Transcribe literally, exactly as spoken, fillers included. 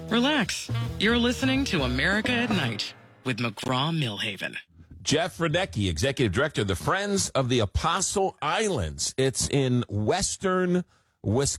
Relax. You're listening to America at Night with McGraw-Millhaven. Jeff Radecki, Executive Director of the Friends of the Apostle Islands. It's in western Wisconsin.